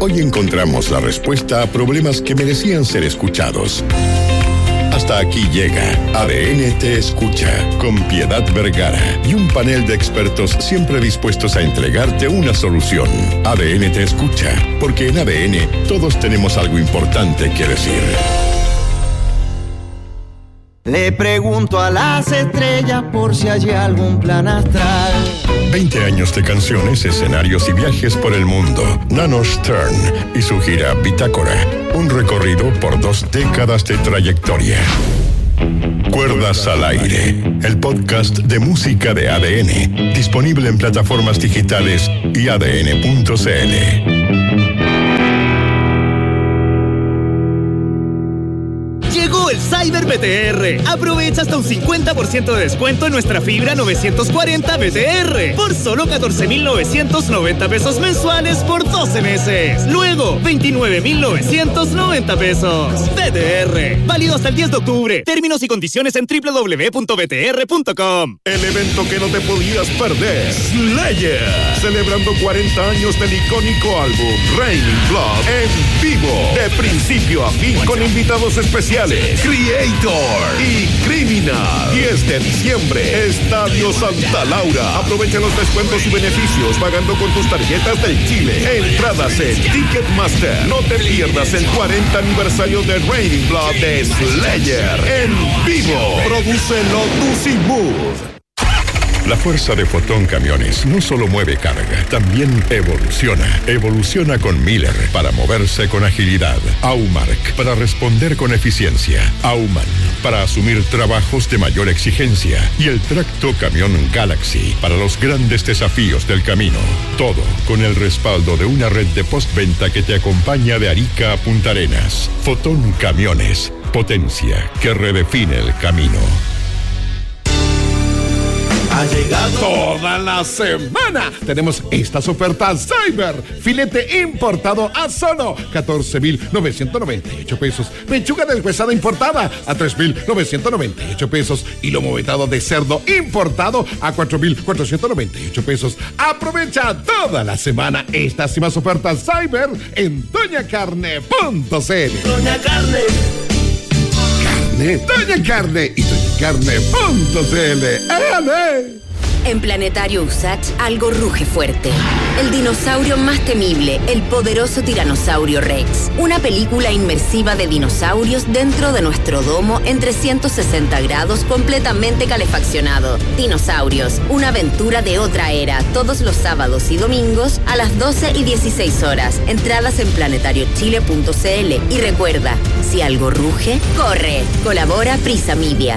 Hoy encontramos la respuesta a problemas que merecían ser escuchados. Hasta aquí llega ADN Te Escucha, con Piedad Vergara y un panel de expertos siempre dispuestos a entregarte una solución. ADN Te Escucha, porque en ADN todos tenemos algo importante que decir. Le pregunto a las estrellas por si hay algún plan astral. 20 años de canciones, escenarios y viajes por el mundo. Nano Stern y su gira Bitácora. Un recorrido por 2 décadas de trayectoria. Cuerdas al aire, el podcast de música de ADN. Disponible en plataformas digitales y adn.cl. Llegó el Cyber BTR. Aprovecha hasta un 50% de descuento en nuestra fibra 940 BTR por solo 14,990 pesos mensuales por 12 meses. Luego, 29,990 pesos. BTR. Válido hasta el 10 de octubre. Términos y condiciones en www.btr.com. El evento que no te podías perder. Slayer. Celebrando 40 años del icónico álbum Raining Blood en vivo. De principio a fin con invitados especiales. Creator y Criminal. 10 de diciembre, Estadio Santa Laura. Aprovecha los descuentos y beneficios pagando con tus tarjetas del Chile. Entradas en Ticketmaster. No te pierdas el 40 aniversario de Raining Blood de Slayer en vivo. Produce Lotus y Mood. La fuerza de Fotón Camiones no solo mueve carga, también evoluciona. Evoluciona con Miller para moverse con agilidad. Aumark para responder con eficiencia. Auman para asumir trabajos de mayor exigencia. Y el Tracto Camión Galaxy para los grandes desafíos del camino. Todo con el respaldo de una red de postventa que te acompaña de Arica a Punta Arenas. Fotón Camiones, potencia que redefine el camino. Ha llegado toda la semana. Tenemos estas ofertas Cyber. Filete importado a solo 14,998 pesos. Pechuga deshuesada importada a 3,998 pesos. Y lomo vetado de cerdo importado a 4,498 pesos. Aprovecha toda la semana estas y más ofertas Cyber en doñacarne.cl. Doña Carne. Doña Carne y doñacarne.cl. ¡Ale! En Planetario USACH algo ruge fuerte. El dinosaurio más temible, el poderoso Tiranosaurio Rex. Una película inmersiva de dinosaurios dentro de nuestro domo en 360 grados completamente calefaccionado. Dinosaurios, una aventura de otra era, todos los sábados y domingos a las 12 y 16 horas. Entradas en planetariochile.cl. Y recuerda, si algo ruge, corre. Colabora Prisa Media.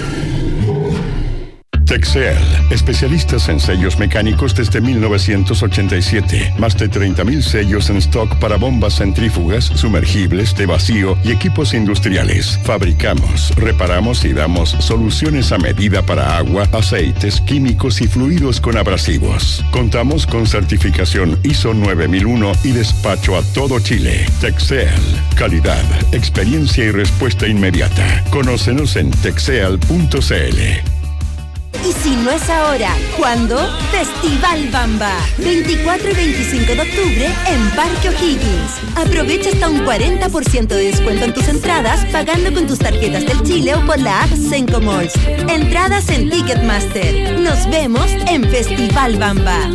Texel, especialistas en sellos mecánicos desde 1987. Más de 30,000 sellos en stock para bombas centrífugas, sumergibles, de vacío y equipos industriales. Fabricamos, reparamos y damos soluciones a medida para agua, aceites, químicos y fluidos con abrasivos. Contamos con certificación ISO 9001 y despacho a todo Chile. Texel, calidad, experiencia y respuesta inmediata. Conócenos en texel.cl. Y si no es ahora, ¿cuándo? Festival Bamba. 24 y 25 de octubre en Parque O'Higgins. Aprovecha hasta un 40% de descuento en tus entradas pagando con tus tarjetas del Chile o por la app Senco Malls. Entradas en Ticketmaster. Nos vemos en Festival Bamba.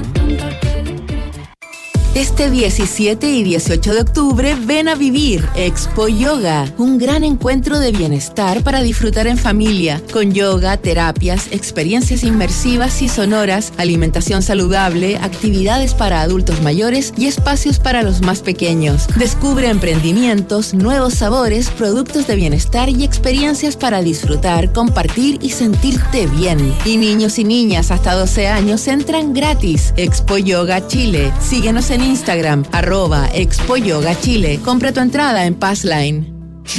Este 17 y 18 de octubre ven a vivir Expo Yoga, un gran encuentro de bienestar para disfrutar en familia, con yoga, terapias, experiencias inmersivas y sonoras, alimentación saludable, actividades para adultos mayores y espacios para los más pequeños. Descubre emprendimientos, nuevos sabores, productos de bienestar y experiencias para disfrutar, compartir y sentirte bien. Y niños y niñas hasta 12 años entran gratis. Expo Yoga Chile. Síguenos en Instagram, @Expo Yoga Chile. Compra tu entrada en Passline.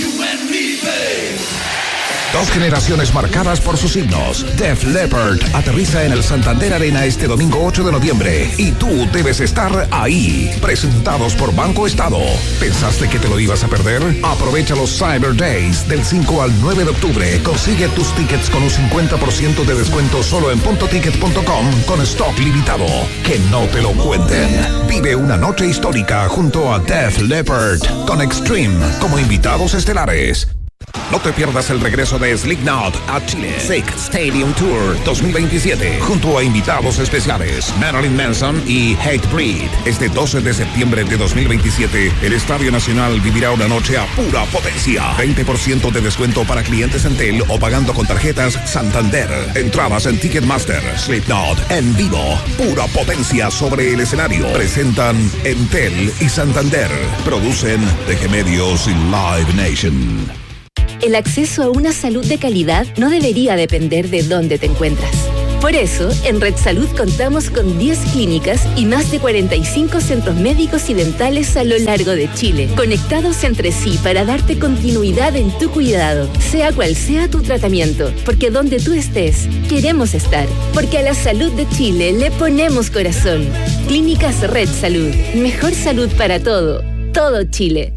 2 generaciones marcadas por sus signos. Def Leppard aterriza en el Santander Arena este domingo 8 de noviembre y tú debes estar ahí. Presentados por Banco Estado. ¿Pensaste que te lo ibas a perder? Aprovecha los Cyber Days del 5 al 9 de octubre. Consigue tus tickets con un 50% de descuento solo en puntoticket.com con stock limitado. Que no te lo cuenten. Vive Vive una noche histórica junto a Def Leppard con Extreme como invitados estelares. No te pierdas el regreso de Slipknot a Chile. Sick Stadium Tour 2027 junto a invitados especiales Marilyn Manson y Hatebreed. Este 12 de septiembre de 2027 el Estadio Nacional vivirá una noche a pura potencia. 20% de descuento para clientes Entel o pagando con tarjetas Santander. Entradas en Ticketmaster. Slipknot en vivo. Pura potencia sobre el escenario. Presentan Entel y Santander. Producen DG Medios y Live Nation. El acceso a una salud de calidad no debería depender de dónde te encuentras. Por eso, en Red Salud contamos con 10 clínicas y más de 45 centros médicos y dentales a lo largo de Chile, conectados entre sí para darte continuidad en tu cuidado, sea cual sea tu tratamiento, porque donde tú estés, queremos estar, porque a la salud de Chile le ponemos corazón. Clínicas Red Salud, mejor salud para todo Chile.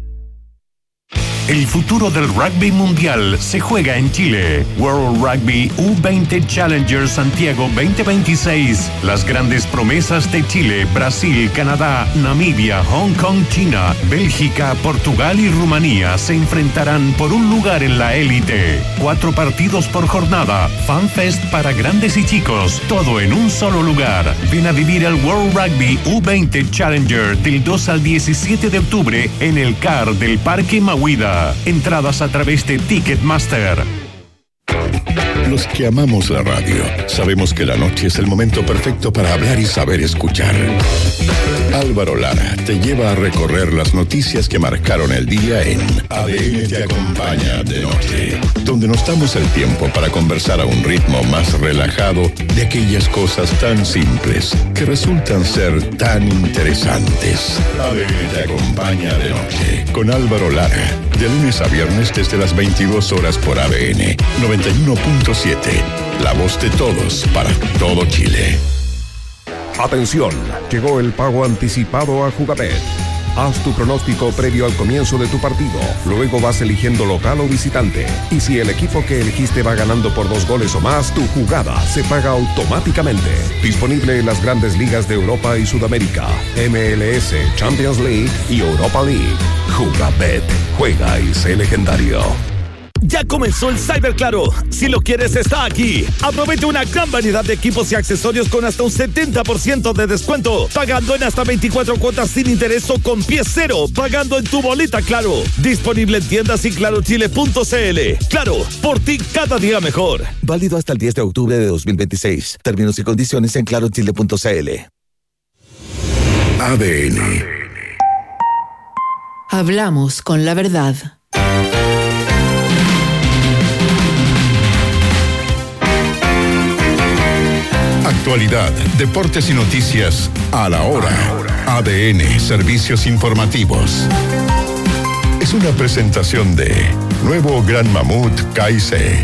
El futuro del rugby mundial se juega en Chile. World Rugby U20 Challenger Santiago 2026. Las grandes promesas de Chile, Brasil, Canadá, Namibia, Hong Kong, China, Bélgica, Portugal y Rumanía se enfrentarán por un lugar en la élite. 4 partidos por jornada, FanFest para grandes y chicos, todo en un solo lugar. Ven a vivir el World Rugby U20 Challenger del 2 al 17 de octubre en el CAR del Parque Mahuida. Entradas a través de Ticketmaster. Los que amamos la radio sabemos que la noche es el momento perfecto para hablar y saber escuchar. Álvaro Lara te lleva a recorrer las noticias que marcaron el día en ADN te acompaña de noche, donde nos damos el tiempo para conversar a un ritmo más relajado de aquellas cosas tan simples que resultan ser tan interesantes. ADN te acompaña de noche con Álvaro Lara, de lunes a viernes desde las 22 horas por ADN 91.7, la voz de todos para todo Chile. Atención, llegó el pago anticipado a Jugabet. Haz tu pronóstico previo al comienzo de tu partido. Luego vas eligiendo local o visitante. Y si el equipo que elegiste va ganando por 2 goles o más, tu jugada se paga automáticamente. Disponible en las grandes ligas de Europa y Sudamérica, MLS, Champions League y Europa League. Jugabet, juega y sé legendario. Ya comenzó el Cyber Claro. Si lo quieres, está aquí. Aprovecha una gran variedad de equipos y accesorios con hasta un 70% de descuento. Pagando en hasta 24 cuotas sin interés o con pie cero. Pagando en tu boleta Claro. Disponible en tiendas y clarochile.cl. Claro, por ti cada día mejor. Válido hasta el 10 de octubre de 2026. Términos y condiciones en clarochile.cl. ADN. Hablamos con la verdad. Actualidad, deportes y noticias a la hora. ADN, servicios informativos. Es una presentación de Nuevo Gran Mamut KIC.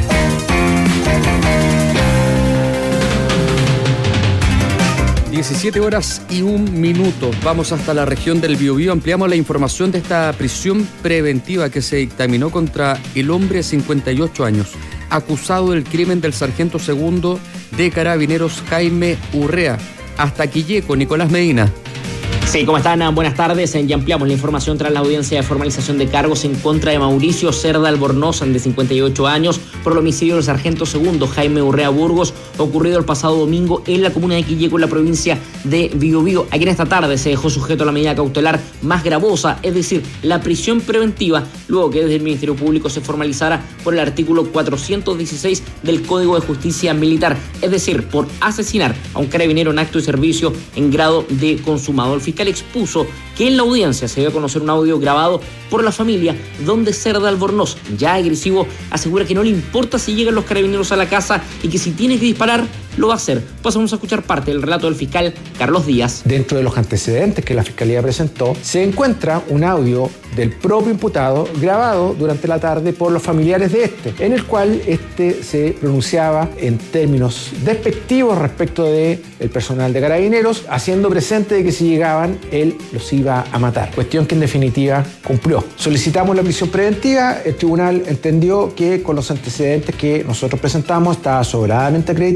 Horas y 1 minuto. Vamos hasta la región del Biobío. Ampliamos la información de esta prisión preventiva que se dictaminó contra el hombre de 58 años, acusado del crimen del sargento segundo de Carabineros Jaime Urrea. Hasta aquí llego, Nicolás Medina. Sí, ¿cómo están? Buenas tardes. Ya ampliamos la información tras la audiencia de formalización de cargos en contra de Mauricio Cerda Albornoz, de 58 años, por el homicidio del sargento segundo Jaime Urrea Burgos, ocurrido el pasado domingo en la comuna de Quilleco, en la provincia de Biobío. Aquí en esta tarde se dejó sujeto a la medida cautelar más gravosa, es decir, la prisión preventiva, luego que desde el Ministerio Público se formalizara por el artículo 416 del Código de Justicia Militar, es decir, por asesinar a un carabinero en acto de servicio en grado de consumado. El fiscal expuso que en la audiencia se dio a conocer un audio grabado por la familia donde Cerda Albornoz, ya agresivo, asegura que no le importa si llegan los carabineros a la casa y que si tiene que disparar, lo va a hacer. Pasamos a escuchar parte del relato del fiscal Carlos Díaz. Dentro de los antecedentes que la Fiscalía presentó, se encuentra un audio del propio imputado grabado durante la tarde por los familiares de este, en el cual este se pronunciaba en términos despectivos respecto del personal de Carabineros, haciendo presente de que si llegaban, él los iba a matar. Cuestión que en definitiva cumplió. Solicitamos la prisión preventiva, el tribunal entendió que con los antecedentes que nosotros presentamos estaba sobradamente acreditado. Bueno,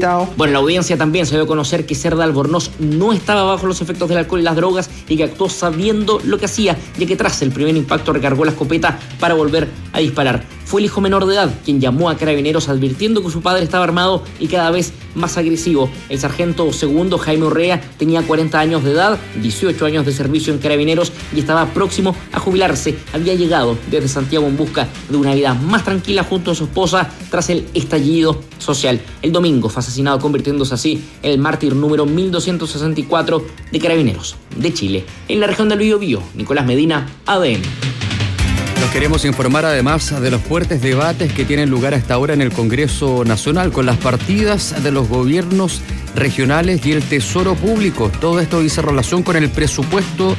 En la audiencia también se dio a conocer que Cerda Albornoz no estaba bajo los efectos del alcohol y las drogas y que actuó sabiendo lo que hacía, ya que tras el primer impacto recargó la escopeta para volver a disparar. Fue el hijo menor de edad quien llamó a Carabineros advirtiendo que su padre estaba armado y cada vez más agresivo. El sargento segundo Jaime Urrea tenía 40 años de edad, 18 años de servicio en Carabineros y estaba próximo a jubilarse. Había llegado desde Santiago en busca de una vida más tranquila junto a su esposa tras el estallido social. El domingo fue asesinado, convirtiéndose así en el mártir número 1264 de Carabineros de Chile. En la región del Biobío, Nicolás Medina, ADN. Nos queremos informar además de los fuertes debates que tienen lugar a esta hora en el Congreso Nacional con las partidas de los gobiernos regionales y el Tesoro Público. Todo esto dice relación con el presupuesto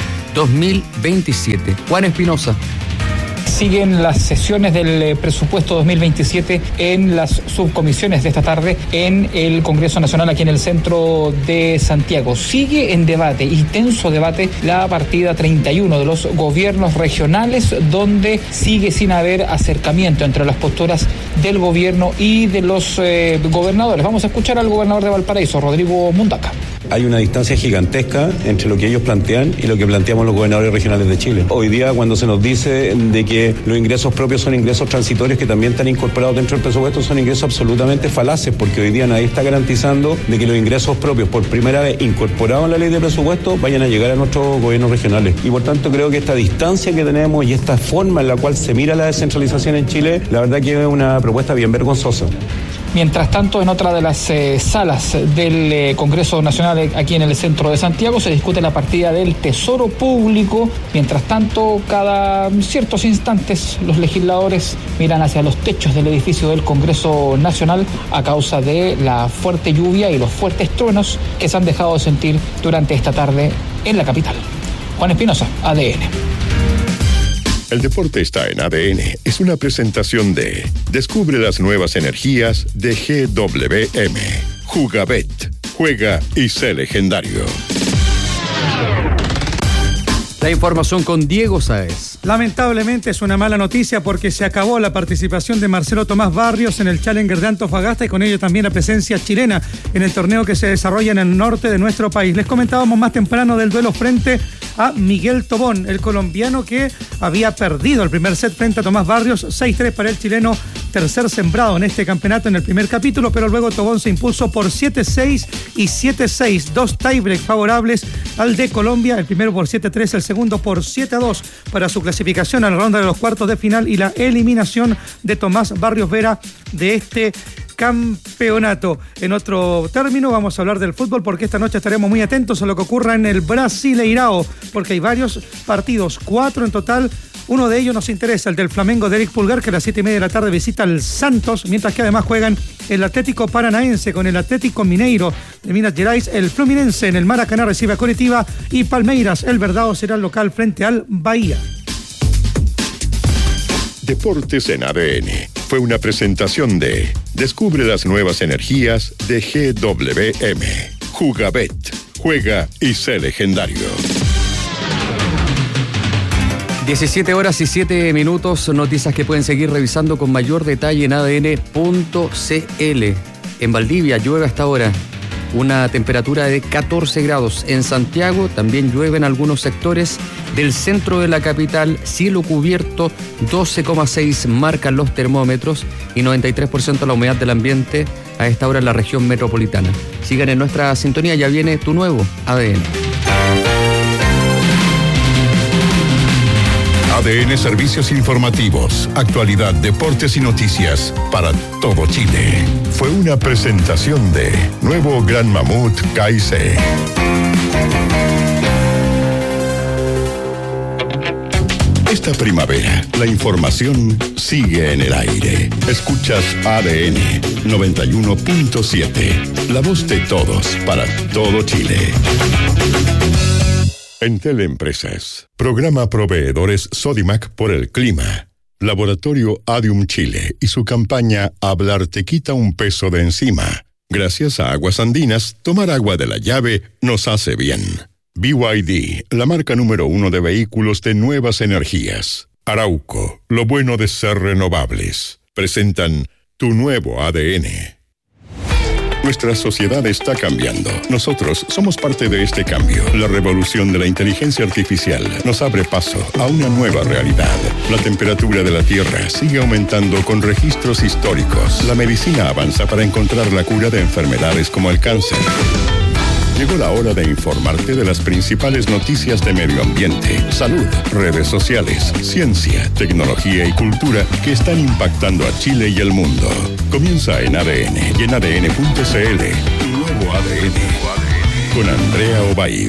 2027. Juan Espinosa. Siguen las sesiones del presupuesto 2027 en las subcomisiones de esta tarde en el Congreso Nacional aquí en el centro de Santiago. Sigue en debate, intenso debate, la partida 31 de los gobiernos regionales, donde sigue sin haber acercamiento entre las posturas del gobierno y de los gobernadores. Vamos a escuchar al gobernador de Valparaíso, Rodrigo Mundaca. Hay una distancia gigantesca entre lo que ellos plantean y lo que planteamos los gobernadores regionales de Chile. Hoy día, cuando se nos dice de que los ingresos propios son ingresos transitorios que también están incorporados dentro del presupuesto, son ingresos absolutamente falaces, porque hoy día nadie está garantizando de que los ingresos propios, por primera vez incorporados en la ley de presupuesto, vayan a llegar a nuestros gobiernos regionales. Y por tanto creo que esta distancia que tenemos y esta forma en la cual se mira la descentralización en Chile, la verdad que es una propuesta bien vergonzosa. Mientras tanto, en otra de las salas del Congreso Nacional aquí en el centro de Santiago se discute la partida del Tesoro Público. Mientras tanto, cada ciertos instantes los legisladores miran hacia los techos del edificio del Congreso Nacional a causa de la fuerte lluvia y los fuertes truenos que se han dejado sentir durante esta tarde en la capital. Juan Espinosa, ADN. El deporte está en ADN. Es una presentación de Descubre las nuevas energías de GWM. Jugabet. Juega y sé legendario. La información con Diego Sáez. Lamentablemente es una mala noticia porque se acabó la participación de Marcelo Tomás Barrios en el Challenger de Antofagasta y con ello también la presencia chilena en el torneo que se desarrolla en el norte de nuestro país. Les comentábamos más temprano del duelo frente a Miguel Tobón, el colombiano que había perdido el primer set frente a Tomás Barrios, 6-3 para el chileno, tercer sembrado en este campeonato en el primer capítulo, pero luego Tobón se impuso por 7-6 y 7-6, dos tiebreak favorables al de Colombia, el primero por 7-3, el segundo por 7-2 para su clasificación a la ronda de los cuartos de final y la eliminación de Tomás Barrios Vera de este campeonato. En otro término, vamos a hablar del fútbol porque esta noche estaremos muy atentos a lo que ocurra en el Brasileirao, porque hay varios partidos, 4 en total. Uno de ellos nos interesa, el del Flamengo de Eric Pulgar, que a las 7:30 de la tarde visita al Santos, mientras que además juegan el Atlético Paranaense con el Atlético Mineiro de Minas Gerais, el Fluminense en el Maracaná recibe a Coritiba y Palmeiras, el Verdao, será el local frente al Bahía. Deportes en ADN. Fue una presentación de Descubre las nuevas energías de GWM. Jugabet. Juega y sé legendario. 17 horas y 7 minutos, noticias que pueden seguir revisando con mayor detalle en adn.cl. En Valdivia llueve hasta ahora, una temperatura de 14 grados. En Santiago también llueve en algunos sectores del centro de la capital, cielo cubierto, 12,6 marcan los termómetros y 93% la humedad del ambiente a esta hora en la región metropolitana. Sigan en nuestra sintonía, ya viene tu nuevo ADN. ADN Servicios Informativos, actualidad, deportes y noticias para todo Chile. Fue una presentación de Nuevo Gran Mamut KC. Esta primavera, la información sigue en el aire. Escuchas ADN 91.7, la voz de todos para todo Chile. En Teleempresas, programa Proveedores Sodimac por el clima. Laboratorio Adium Chile y su campaña Hablar te quita un peso de encima. Gracias a Aguas Andinas, tomar agua de la llave nos hace bien. BYD, la marca número 1 de vehículos de nuevas energías. Arauco, lo bueno de ser renovables. Presentan tu nuevo ADN. Nuestra sociedad está cambiando. Nosotros somos parte de este cambio. La revolución de la inteligencia artificial nos abre paso a una nueva realidad. La temperatura de la Tierra sigue aumentando con registros históricos. La medicina avanza para encontrar la cura de enfermedades como el cáncer. Llegó la hora de informarte de las principales noticias de medio ambiente, salud, redes sociales, ciencia, tecnología y cultura que están impactando a Chile y el mundo. Comienza en ADN y en ADN.cl, tu nuevo ADN, con Andrea Obaid.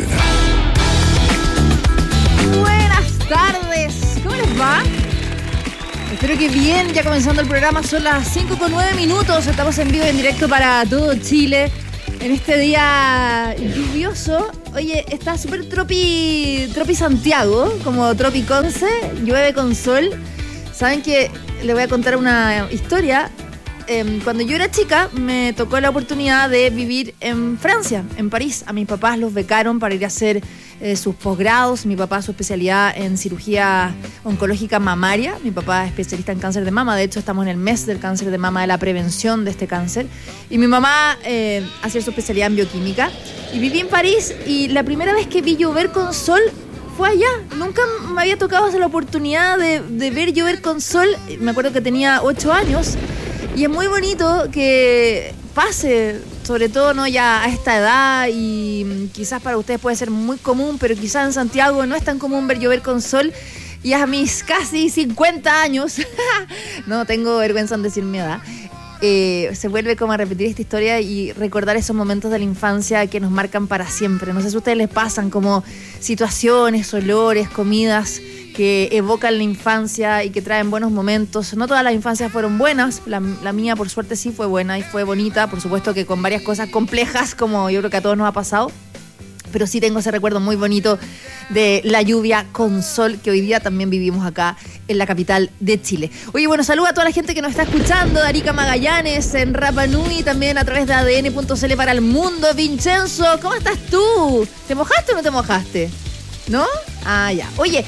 Buenas tardes, ¿cómo les va? Espero que bien, ya comenzando el programa, son las 5:09, estamos en vivo y en directo para todo Chile. En este día lluvioso, oye, está súper tropi Santiago, como tropi Conce, llueve con sol. Saben que les voy a contar una historia. Cuando yo era chica me tocó la oportunidad de vivir en Francia, en París. A mis papás los becaron para ir a hacer sus posgrados. Mi papá su especialidad en cirugía oncológica mamaria. Mi papá es especialista en cáncer de mama. De hecho, estamos en el mes del cáncer de mama, de la prevención de este cáncer. Y mi mamá hacía su especialidad en bioquímica. Y viví en París y la primera vez que vi llover con sol fue allá. Nunca me había tocado la oportunidad de ver llover con sol. Me acuerdo que tenía 8 años. Y es muy bonito que pase, sobre todo no ya a esta edad, y quizás para ustedes puede ser muy común, pero quizás en Santiago no es tan común ver llover con sol. Y a mis casi 50 años, no tengo vergüenza en decir mi edad, se vuelve como a repetir esta historia y recordar esos momentos de la infancia que nos marcan para siempre. No sé si a ustedes les pasan como situaciones, olores, comidas que evocan la infancia y que traen buenos momentos. No todas las infancias fueron buenas, la mía por suerte sí fue buena y fue bonita, por supuesto que con varias cosas complejas, como yo creo que a todos nos ha pasado, pero sí tengo ese recuerdo muy bonito de la lluvia con sol que hoy día también vivimos acá en la capital de Chile. Oye, bueno, saludo a toda la gente que nos está escuchando, de Arica Magallanes, en Rapa Nui, también a través de ADN.cl para el mundo. Vincenzo, ¿cómo estás tú? ¿Te mojaste o no te mojaste? ¿No? Ah, ya. Oye,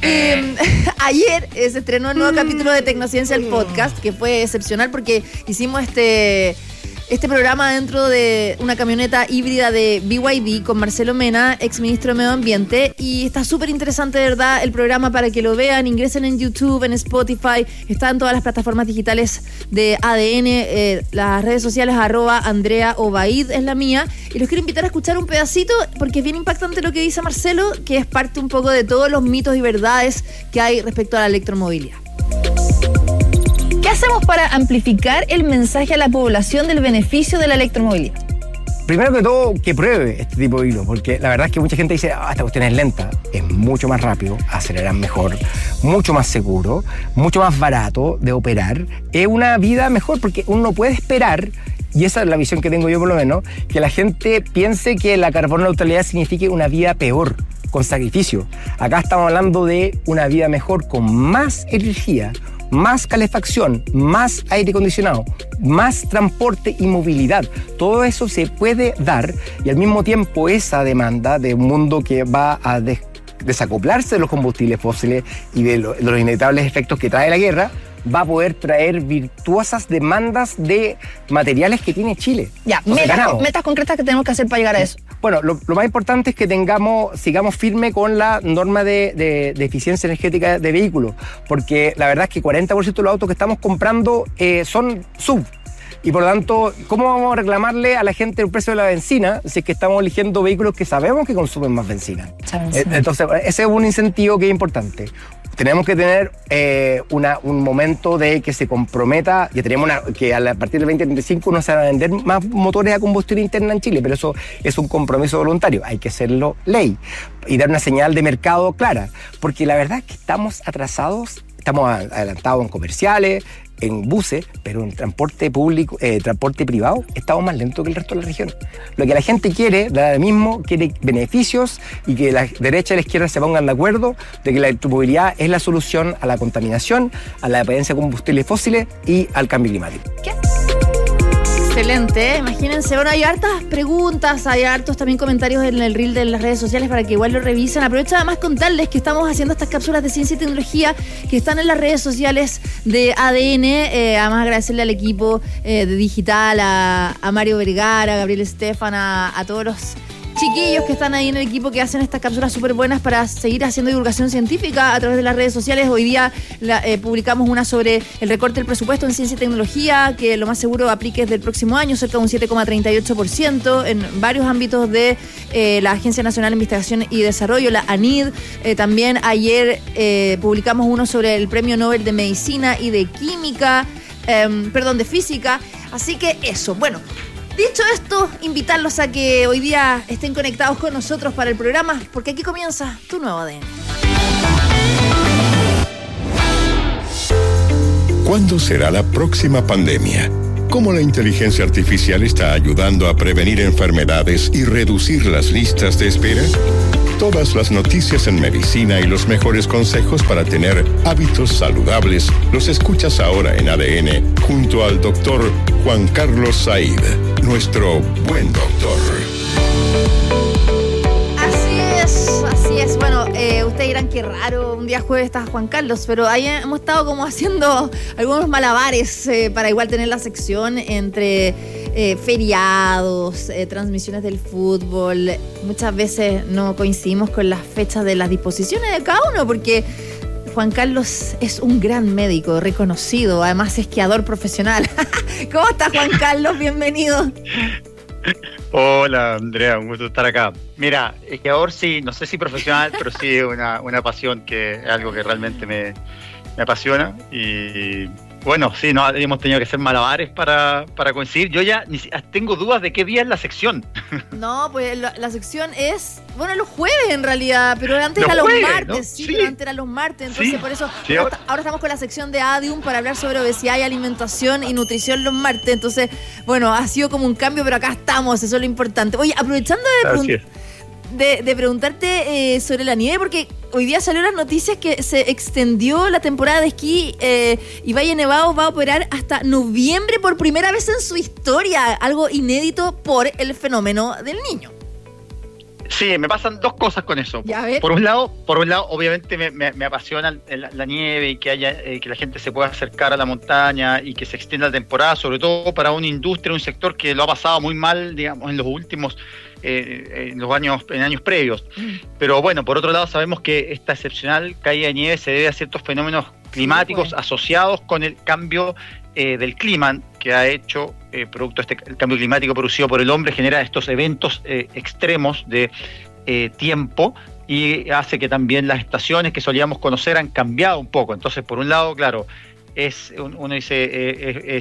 ayer se estrenó el nuevo capítulo de Tecnociencia, el podcast, que fue excepcional porque hicimos este programa dentro de una camioneta híbrida de BYD con Marcelo Mena, exministro de Medio Ambiente, y está súper interesante, de verdad, el programa, para que lo vean. Ingresen en YouTube, en Spotify, está en todas las plataformas digitales de ADN, las redes sociales, @Andrea Obaid es la mía, y los quiero invitar a escuchar un pedacito porque es bien impactante lo que dice Marcelo, que es parte un poco de todos los mitos y verdades que hay respecto a la electromovilidad. ¿Qué hacemos para amplificar el mensaje a la población del beneficio de la electromovilidad? Primero que todo, que pruebe este tipo de vehículos, porque la verdad es que mucha gente dice, esta cuestión es lenta. Es mucho más rápido, aceleran mejor, mucho más seguro, mucho más barato de operar. Es una vida mejor porque uno puede esperar, y esa es la visión que tengo yo por lo menos, que la gente piense que la carbono neutralidad signifique una vida peor, con sacrificio. Acá estamos hablando de una vida mejor con más energía, más calefacción, más aire acondicionado, más transporte y movilidad. Todo eso se puede dar, y al mismo tiempo esa demanda de un mundo que va a desacoplarse de los combustibles fósiles y de los inevitables efectos que trae la guerra, va a poder traer virtuosas demandas de materiales que tiene Chile. Ya, metas concretas que tenemos que hacer para llegar a eso. Bueno, lo más importante es que sigamos firme con la norma de eficiencia energética de vehículos, porque la verdad es que 40% de los autos que estamos comprando son SUV. Y por lo tanto, ¿cómo vamos a reclamarle a la gente el precio de la benzina si es que estamos eligiendo vehículos que sabemos que consumen más benzina? Entonces, ese es un incentivo que es importante. Tenemos que tener un momento de que se comprometa, que tenemos que a partir del 2035 no se van a vender más motores a combustión interna en Chile, pero eso es un compromiso voluntario, hay que hacerlo ley y dar una señal de mercado clara, porque la verdad es que estamos atrasados, estamos adelantados en comerciales, en buses, pero en transporte público, transporte privado, estamos más lentos que el resto de la región. Lo que la gente quiere, ahora mismo, quiere beneficios y que la derecha y la izquierda se pongan de acuerdo de que la electromovilidad es la solución a la contaminación, a la dependencia de combustibles fósiles y al cambio climático. Excelente, imagínense. Bueno, hay hartas preguntas, hay hartos también comentarios en el reel de las redes sociales para que igual lo revisen. Aprovecho además contarles que estamos haciendo estas cápsulas de ciencia y tecnología que están en las redes sociales de ADN. Además agradecerle al equipo de digital, a Mario Vergara, a Gabriel Estefan, a todos los chiquillos que están ahí en el equipo que hacen estas cápsulas súper buenas para seguir haciendo divulgación científica a través de las redes sociales. Hoy día publicamos una sobre el recorte del presupuesto en ciencia y tecnología, que lo más seguro aplique desde el próximo año, cerca de un 7,38% en varios ámbitos de la Agencia Nacional de Investigación y Desarrollo, la ANID. También ayer publicamos uno sobre el Premio Nobel de Medicina y de Química, de Física. Así que eso, bueno. Dicho esto, invitarlos a que hoy día estén conectados con nosotros para el programa, porque aquí comienza tu nuevo ADN. ¿Cuándo será la próxima pandemia? ¿Cómo la inteligencia artificial está ayudando a prevenir enfermedades y reducir las listas de espera? Todas las noticias en medicina y los mejores consejos para tener hábitos saludables los escuchas ahora en ADN junto al doctor Juan Carlos Said, nuestro buen doctor. Así es. Bueno, ustedes dirán que raro, un día jueves está Juan Carlos, pero ahí hemos estado como haciendo algunos malabares para igual tener la sección entre feriados, transmisiones del fútbol. Muchas veces no coincidimos con las fechas de las disposiciones de cada uno, porque Juan Carlos es un gran médico reconocido, además esquiador profesional. ¿Cómo estás, Juan Carlos? Bienvenido. Hola, Andrea, un gusto estar acá. Mira, esquiador sí, no sé si profesional, pero sí una pasión, que es algo que realmente me apasiona. Y bueno, sí, no hemos tenido que hacer malabares para coincidir. Yo ya tengo dudas de qué día es la sección. No, pues la sección es, los jueves en realidad, pero antes era los martes, ¿no? Sí, pero antes era los martes, entonces por eso ahora estamos con la sección de Adium para hablar sobre obesidad y alimentación y nutrición los martes. Entonces, ha sido como un cambio, pero acá estamos, eso es lo importante. Oye, aprovechando de preguntarte sobre la nieve, porque hoy día salió las noticias que se extendió la temporada de esquí y Valle Nevado va a operar hasta noviembre por primera vez en su historia, algo inédito por el fenómeno del Niño. Sí, me pasan dos cosas con eso. Por un lado, obviamente me apasiona la nieve y que haya que la gente se pueda acercar a la montaña y que se extienda la temporada, sobre todo para una industria, un sector que lo ha pasado muy mal, digamos, en los últimos en años previos. Pero bueno, por otro lado sabemos que esta excepcional caída de nieve se debe a ciertos fenómenos climáticos asociados con el cambio del clima que ha hecho producto el cambio climático producido por el hombre, genera estos eventos extremos de tiempo y hace que también las estaciones que solíamos conocer han cambiado un poco. Entonces, por un lado, claro, uno dice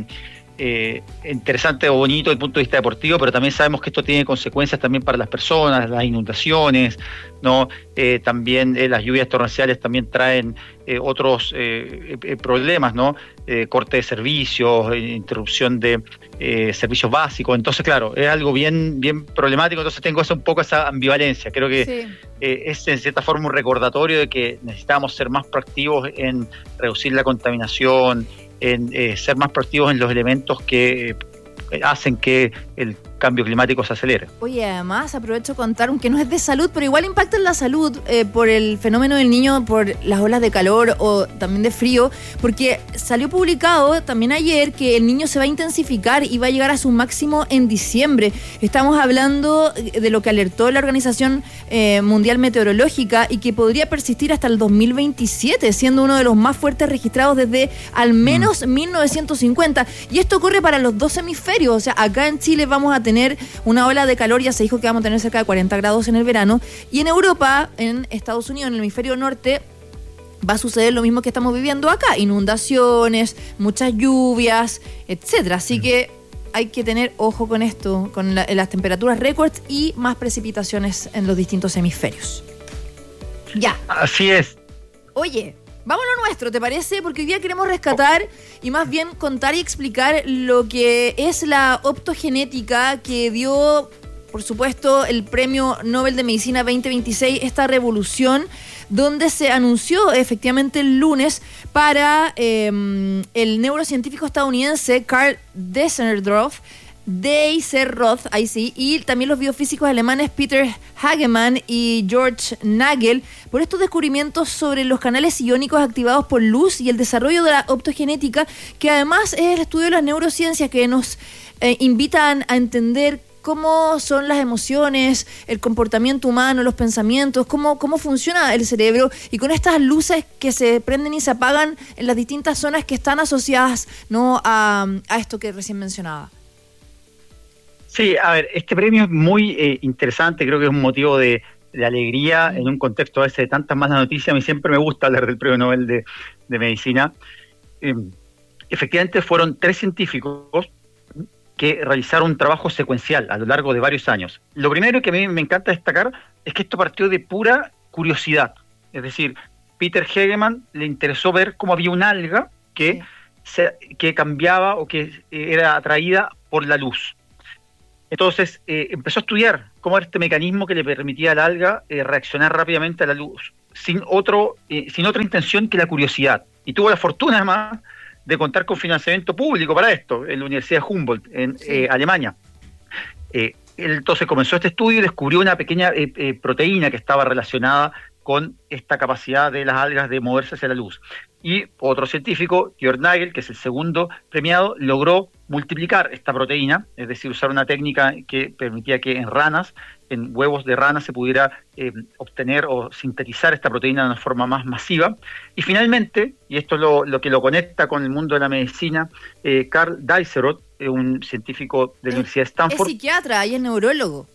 interesante o bonito desde el punto de vista deportivo, pero también sabemos que esto tiene consecuencias también para las personas, las inundaciones, ¿no? También las lluvias torrenciales también traen otros problemas, ¿no? Corte de servicios, interrupción de servicios básicos. Entonces, claro, es algo bien problemático. Entonces tengo un poco esa ambivalencia. Creo que es en cierta forma un recordatorio de que necesitamos ser más proactivos en reducir la contaminación, en ser más proactivos en los elementos que hacen que el cambio climático se acelere. Oye, además aprovecho contar, aunque no es de salud, pero igual impacta en la salud por el fenómeno del Niño, por las olas de calor o también de frío, porque salió publicado también ayer que el Niño se va a intensificar y va a llegar a su máximo en diciembre. Estamos hablando de lo que alertó la Organización Mundial Meteorológica y que podría persistir hasta el 2027, siendo uno de los más fuertes registrados desde al menos 1950. Y esto ocurre para los dos hemisferios, o sea, acá en Chile vamos a tener una ola de calor, ya se dijo que vamos a tener cerca de 40 grados en el verano, y en Europa, en Estados Unidos, en el hemisferio norte, va a suceder lo mismo que estamos viviendo acá, inundaciones, muchas lluvias, etcétera. Así que hay que tener ojo con esto, con las temperaturas récords y más precipitaciones en los distintos hemisferios. Ya. Así es. Oye, vámonos a nuestro, ¿te parece? Porque hoy día queremos rescatar y más bien contar y explicar lo que es la optogenética que dio por supuesto, el Premio Nobel de Medicina 2026, esta revolución, donde se anunció efectivamente el lunes para el neurocientífico estadounidense Karl Deisseroth, ahí sí, y también los biofísicos alemanes Peter Hagemann y George Nagel, por estos descubrimientos sobre los canales iónicos activados por luz y el desarrollo de la optogenética, que además es el estudio de las neurociencias que nos invitan a entender cómo son las emociones, el comportamiento humano, los pensamientos, cómo funciona el cerebro, y con estas luces que se prenden y se apagan en las distintas zonas que están asociadas, ¿no?, a esto que recién mencionaba. Sí, a ver, este premio es muy interesante, creo que es un motivo de alegría en un contexto a veces de tantas malas noticias. A mí siempre me gusta hablar del Premio Nobel de Medicina. Efectivamente fueron 3 científicos que realizaron un trabajo secuencial a lo largo de varios años. Lo primero que a mí me encanta destacar es que esto partió de pura curiosidad. Es decir, Peter Hagemann le interesó ver cómo había un alga que cambiaba o que era atraída por la luz. Entonces empezó a estudiar cómo era este mecanismo que le permitía al alga reaccionar rápidamente a la luz, sin otra intención que la curiosidad. Y tuvo la fortuna, además, de contar con financiamiento público para esto, en la Universidad de Humboldt, en Alemania. Él entonces comenzó este estudio y descubrió una pequeña proteína que estaba relacionada con esta capacidad de las algas de moverse hacia la luz. Y otro científico, George Nagel, que es el segundo premiado, logró multiplicar esta proteína, es decir, usar una técnica que permitía que en huevos de ranas se pudiera obtener o sintetizar esta proteína de una forma más masiva. Y finalmente, y esto es lo que lo conecta con el mundo de la medicina, Karl Deisseroth, un científico de la Universidad de Stanford. Es psiquiatra y es neurólogo.